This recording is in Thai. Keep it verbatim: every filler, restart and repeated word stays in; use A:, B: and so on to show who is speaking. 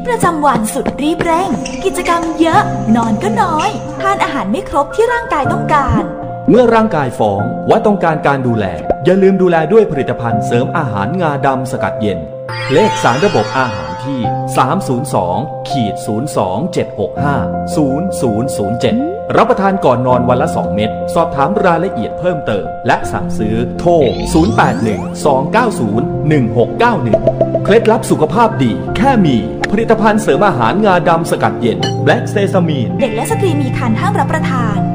A: ประจำวันสุดรีบเร่งกิจกรรมเยอะนอนก็น้อยทานอาหารไม่ครบที่ร่างกายต้องการ
B: เมื่อร่างกายฟ้องว่าต้องการการดูแลอย่าลืมดูแลด้วยผลิตภัณฑ์เสริมอาหารงาดำสกัดเย็นเลขสารระบบอาหารที่ สาม ศูนย์ สอง ศูนย์ สอง เจ็ด หก ห้า ศูนย์ ศูนย์ ศูนย์ เจ็ด รับประทานก่อนนอนวันละสองเม็ดสอบถามรายละเอียดเพิ่มเติมและสั่งซื้อโทร ศูนย์ แปด หนึ่ง สอง เก้า ศูนย์ หนึ่ง หก เก้า หนึ่ง เคล็ดลับสุขภาพดีแค่มีผลิตภัณฑ์เสริมอาหารงาดำสกัดเย็น Black Sesame
A: เด็กและสตรีมีครรภ์ห้ามรับประทาน